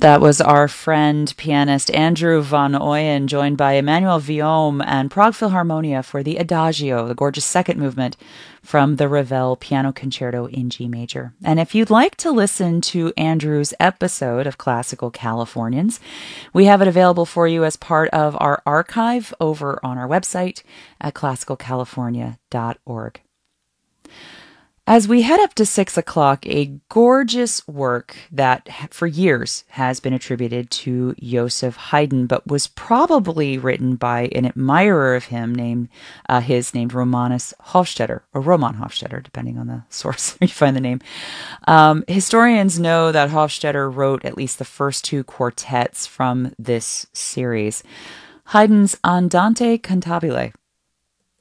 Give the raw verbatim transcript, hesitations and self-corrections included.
That was our friend pianist Andrew van Ooyen, joined by Emmanuel Viaume and Prague Philharmonia for the Adagio, the gorgeous second movement from the Ravel Piano Concerto in G major. And if you'd like to listen to Andrew's episode of Classical Californians, we have it available for you as part of our archive over on our website at classical california dot org. As we head up to six o'clock, a gorgeous work that for years has been attributed to Joseph Haydn, but was probably written by an admirer of him named uh, his named Romanus Hofstadter, or Roman Hofstadter, depending on the source you find the name. Um, historians know that Hofstadter wrote at least the first two quartets from this series. Haydn's Andante Cantabile